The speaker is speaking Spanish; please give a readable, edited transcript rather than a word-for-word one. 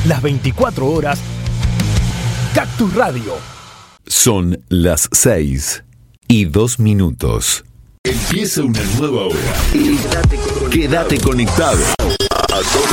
las 24 horas. Cactus Radio. Son las 6:02. Empieza una nueva hora. Quédate conectado.